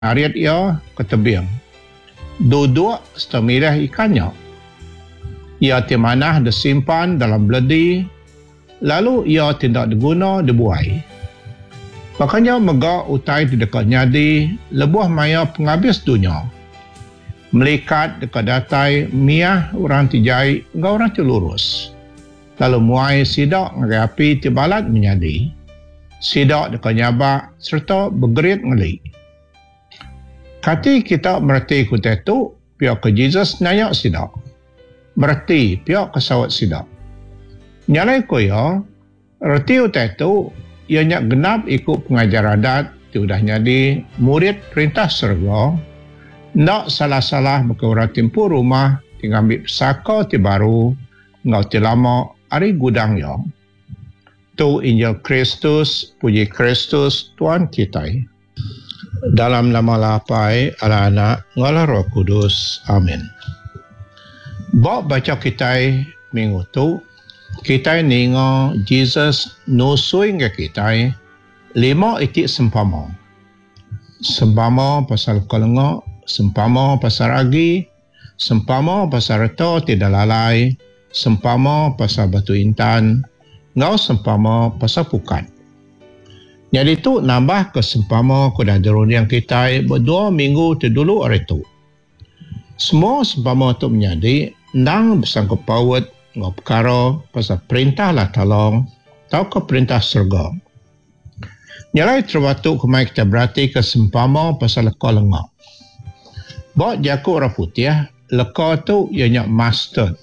ariat ia ke tebing. Duduk setemirah ikannya. Ia timanah disimpan dalam beledi, lalu ia tidak diguna dibuai. Makanya megak utai di dekat nyadi, lebuh maya penghabis dunia. Melikat dekat datai, miah orang tijai, ngau orang celurus. Lalu muai sidak ngapi tibalat menyadi. Sidak dekat nyabak, serta bergerit ngeli. Kati kita merti kutai tu, pihak ke Jesus nayak sidak. Merti pihak ke sawat sidak. Nyalai koya, reti utai tu, ia nyak genap ikut pengajar adat, sudah nyadi murid perintah serga, nak salah-salah berkeurang tempuh rumah, tinggal ambil pesaka ti baru, ngau ti lama, ari gudang ya. Tu Injil Kristus, puji Kristus, Tuhan kita. Dalam nama lapai, ala anak, ngala roh kudus. Amin. Bak baca kita minggu tu, kita ningo Jesus nusui ke kita 5 itik sempama. Sempama pasal kolengok, sempama pasal ragi, sempama pasal reto tidak lalai, sempama pasal batu intan, ngau sempama pasal pukat. Jadi tu nambah ke sempama kuda derun yang kita berdua minggu terdulu hari tu. Semua sempama tu menjadi ndang bersangkut paut ngau perkara pasal perintah lah tolong atau ke perintah surga. Nyalai terbatuk kemai kita berarti ke sempama pasal leka lengak. Bawa jakuk orang putih, leka tu ianya mustard.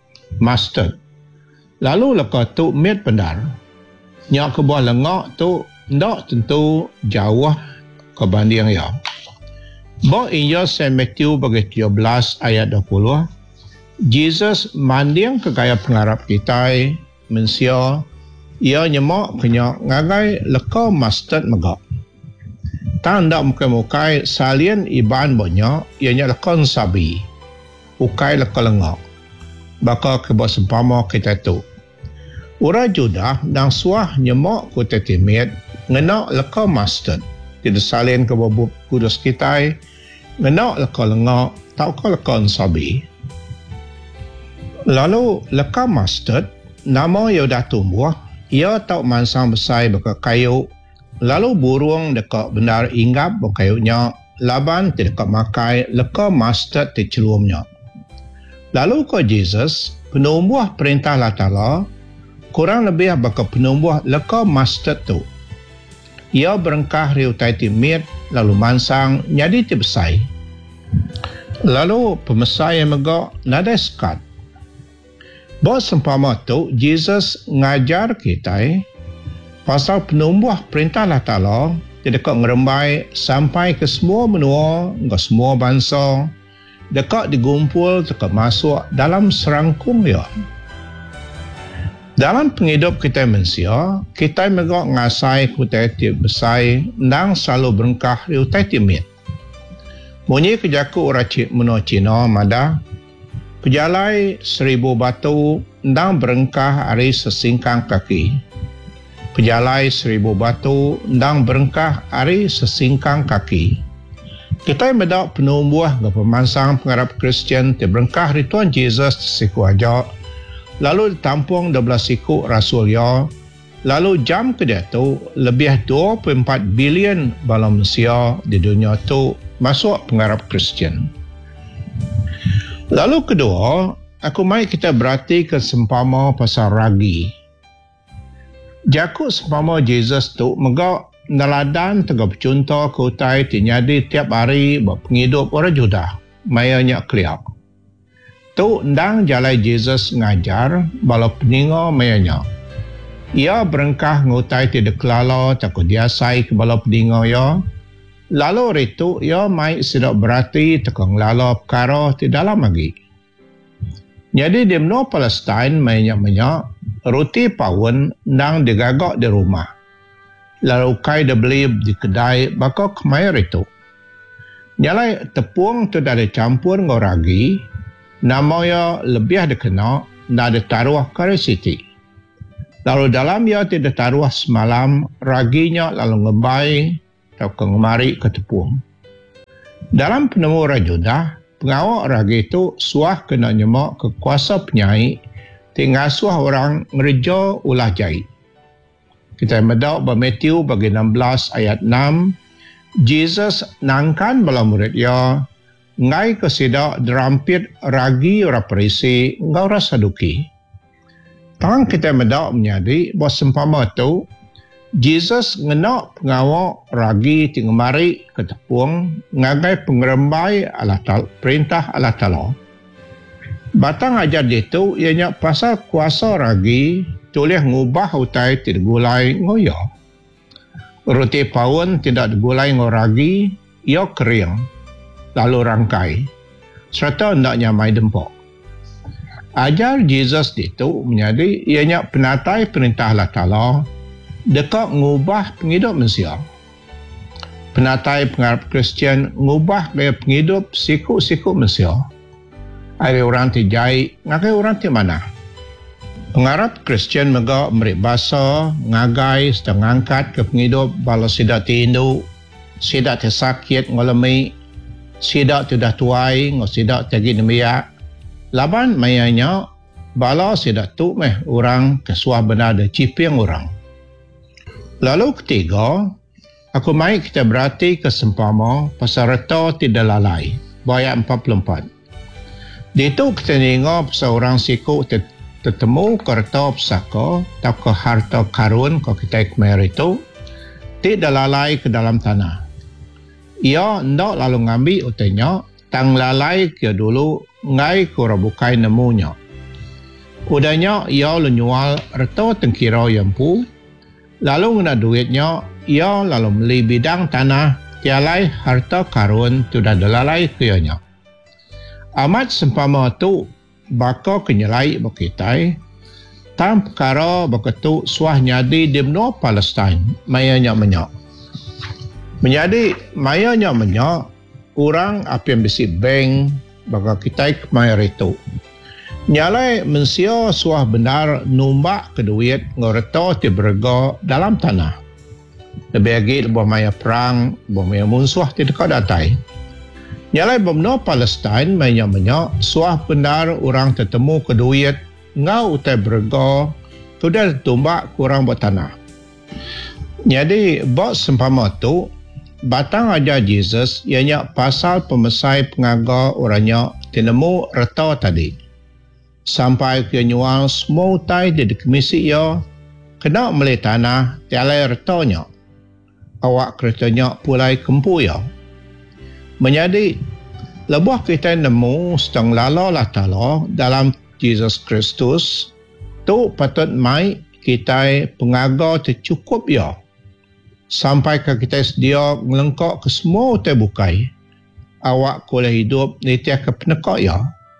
Lalu leka tu mit pendar. Nyak ke buah lengak tu ndak tentu jauh kebanding ya. Bawa Injil Saint Matthew bagi 13 ayat 20. Jesus manding ke gaya pengarap kita mensia ia nyemak kena ngagai leka mustard megak. Tak ndak mukai-mukai salien iban banyak ianya leka sabi. Ukai leka lengak. Baka ke buat sempama kita tu. Ura judah dan suah nyemak ku tetimit ngenak leka mustard. Tidak salin ke bubuk kudus kita ngenak leka lengak tak ke leka sabi. Lalu leka mustard nama ia dah tumbuh, ia tak mansang besar beka kayu. Lalu burung dekat benar inggap berkayunya, laban tidak makai leka mustard tercelumnya. Lalu ke Jesus, penumbuh perintah Allah Ta'ala, kurang lebih baka penumbuh leka mustard tu. Ia berengkah riutai timit, lalu mansang nyadi tibesai. Lalu pemesai yang megak nada sekat. Bahawa sempama tu, Jesus ngajar kita pasal penumbuh perintah Allah Ta'ala dekat ngerembai sampai ke semua menua, ke semua bangsa, dekat digumpul, dekat masuk dalam serangkum dia. Dalam penghidup kita manusia, kita megak ngasai kutai tip besai dan selalu berengkah riutai timit. Bunyi kejaku racik menua Cina mada, pejalai 1000 batu dan berengkah hari sesingkang kaki. Pejalai 1000 batu dan berengkah hari sesingkang kaki. Kita mendak penumbuh ke pemansang pengharap Kristian terberengkah di Tuhan Jesus siku ajak. Lalu ditampung 12 siku Rasul ya. Lalu jam kedua tu lebih 24 bilion bala manusia di dunia tu masuk pengharap Kristian. Lalu kedua, aku mai kita berarti ke sempama pasal ragi. Jakut sempama Jesus tu megak neladan tegak bercontoh ke utai tinyadi tiap hari buat penghidup orang Judah. Mayanya keliak. Tu ndang jalai Jesus ngajar bala peninga mayanya. Ia berengkah ngutai tidak kelala takut diasai ke bala peninga ya. Lalu itu ia mai sidak berarti tekang lala perkara di dalam lagi. Jadi di menua Palestin banyak-banyak roti pawon nang digagak di rumah. Lalu kai dia beli di kedai bakal kemair itu. Nyalai tepung tu dah dicampur dengan ragi, nama ia lebih dikenal dah ditaruh kari siti. Lalu dalam ia tidak taruh semalam, raginya lalu ngebai atau kemari ke tepung. Dalam penemu rajudah, pengawak ragi itu suah kena nyemak ke kuasa penyai tinggal suah orang ngereja ulah jahit. Kita medak Matthew bagi 16 ayat 6, Jesus nangkan bala murid ya ngai kesidak derampit ragi ora perisi ngau rasa duki. Tang kita medak menyadi bahawa sempama tu Jesus ngenak pengawak ragi tinggemari ke tepung ngagai pengerembai Allah Ta'ala, perintah Allah Ta'ala. Batang ajar dia tu ianya pasal kuasa ragi boleh ngubah utai tidak gulai ngoyo. Roti pawon tidak digulai ngoragi, ia kering, lalu rangkai, serta hendaknya mai dempok. Ajar Jesus itu menjadi ianya penatai perintah Allah Ta'ala dekat ngubah penghidup manusia. Penatai pengarap Kristian ngubah gaya penghidup siku-siku manusia. Ada orang tijai, ngagai orang ti mana. Pengarap Kristian mega merik basa, ngagai, sedang angkat ke penghidup bala sidak tindu, sidak tersakit ngalami, sidak tidak tuai, sidak tagi nemiak. Laban mayanya, bala sidak tu meh orang kesuah benar dan ciping orang. Lalu ketiga, aku mai kita berarti kesempama pasal reta tidak lalai, ayat 44. Di itu kita tengok pasal orang siku tertemu kereta pesaka atau ke harta karun kalau kita kemarin itu tidak lalai ke dalam tanah. Ia hendak lalu ngambil utenya tang lalai ke dulu ngai kura bukai nemunya. Udahnya ia lenyual harta tengkira yang pu lalu ngena duitnya ia lalu beli bidang tanah tialai harta karun sudah dalalai keyanya. Amat sempama tu baka kenyelai bakitai tam perkara baketu suah nyadi di benua Palestin mayanya menyak menjadi mayanya menyak orang apa yang besi bank baka kitai kemayar itu nyalai mensia suah benar numbak ke duit ngoreta ti berga dalam tanah lebih lagi lebih maya perang lebih maya musuh ti dekat datai. Nyalai benua Palestin banyak-banyak suah benar orang tertemu ke duit ngau utai berga sudah tumbak kurang buat tanah. Jadi bos sempama tu batang ajar Jesus ianya pasal pemesai pengaga orangnya tinemu reta tadi. Sampai ke nyual semua utai di komisi ia kena melih tanah tialai retanya. Awak keretanya pulai kempu ya. Menjadi lebuh kita nemu sedang lala Allah Ta'ala dalam Jesus Kristus tu patut mai kita pengaga tercukup ya sampai ke kita sedia melengkak ke semua terbukai awak boleh hidup nitia ke penekak ya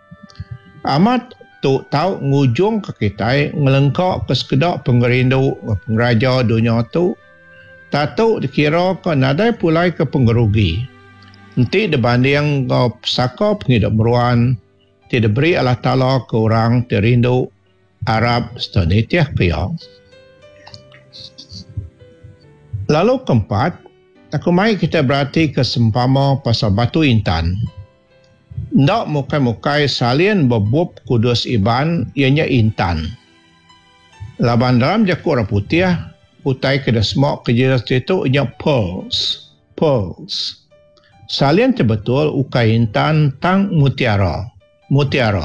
amat tu tahu ngujung ke kita melengkak ke sekedar pengerindu pengeraja dunia tu tak tahu dikira ke nadai pulai ke pengerugi. Nanti dibanding kau pesaka penghidup meruan tidak beri Allah Ta'ala ke orang terindu Arab setanitiah kaya. Lalu keempat, aku mai kita berarti kesempama pasal batu intan. Ndak mukai-mukai salin bebub kudus iban ianya intan. Laban dalam jaku orang putih, utai kedasmok kejelas itu ianya pearls. Pearls. Salian terbetul ukai intan tang mutiara. Mutiara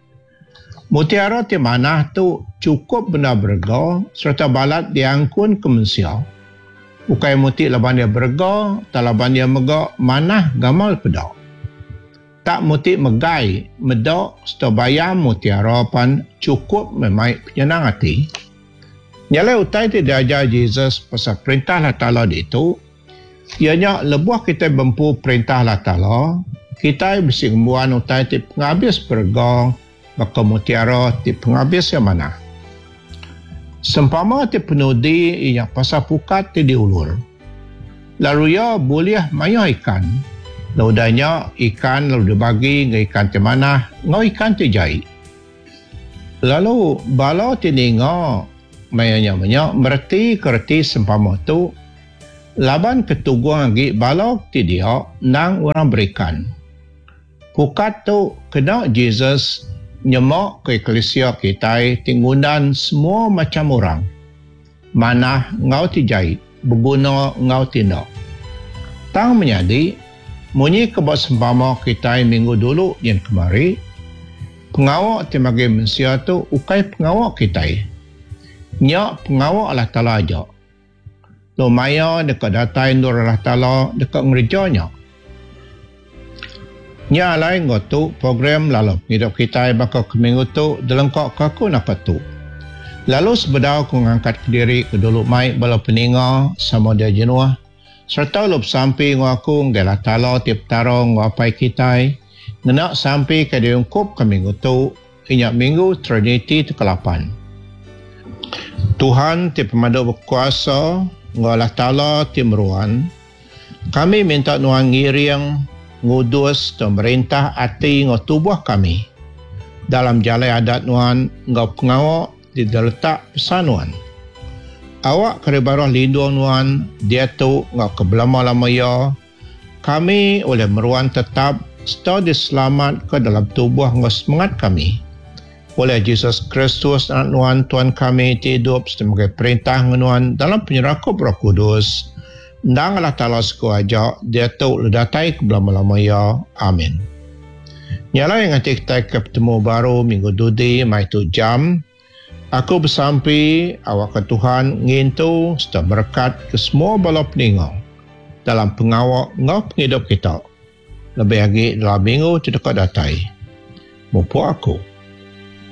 di mana tu cukup benar berga serta balat diangkun ke manusia. Ukai muti laban dia berga, tak laban dia megak manah gamal pedak. Tak muti megai, medak serta bayam mutiara pan cukup memai penyenang hati. Nyalai utai tidak ajar Jesus pasal perintah Allah Ta'ala itu, ianya lebuh kita bempu perintah Allah Ta'ala, kita besi kembuan utai ti penghabis berga, baka mutiara ti penghabis yang mana. Sempama ti penudi yang pasal pukat ti diulur. Lalu ia boleh maya ikan. Laudanya ikan lalu dibagi ke ikan ti mana, ngau ikan ti jai. Lalu bala ti ninga mayanya mereti kerti sempama tu Laban ketuguang agi balok ti dia nang orang berikan. Pukat tu kena Jesus nyemak ke eklesia kita tingundan semua macam orang. Manah ngau ti jahit, berguna ngau tindak. Tang menyadi, munyi kebak sempama kita minggu dulu yang kemari, pengawak ti magi manusia tu ukai pengawak kita. Nyak pengawak Allah Ta'ala aja. Lumaya dekat datai nur Allah Ta'ala dekat ngerjanya. Nya lain ngotu program lalu hidup kita bakal ke minggu tu dalam kok kaku nak tu. Lalu sebedau aku ngangkat ke diri ke dulu mai bala peninga sama dia jenuah. Serta lup sampai ngaku ngala Ta'ala tiap tarong ngapai kita. Ngenak sampai ke diungkup ke minggu tu. Inyak minggu Trinity ke-8. Tuhan ti pemandu berkuasa Allah Ta'ala ti meruan. Kami minta nuang ngiring ngudus dan merintah hati ngau tubuh kami. Dalam jalan adat nuan ngau pengawak di letak pesanuan. Awak keribarah lindung nuan dia tu ngau kebelama-lama ya. Kami oleh meruan tetap serta diselamat ke dalam tubuh ngau semangat kami. Oleh Yesus Kristus anak nuan Tuhan kami hidup sebagai perintah nuan dalam penyerakup Roh Kudus. Ndang Allah Ta'ala sekuaja dia tu ledatai ke belama-lama ya. Amin. Nyala yang nanti kita ketemu baru minggu dudi mai tu jam. Aku bersampai awak ke Tuhan ngintu serta berkat ke semua bala peninggal dalam pengawak ngau penghidup kita. Lebih lagi dalam minggu terdekat datai. Mumpuk aku.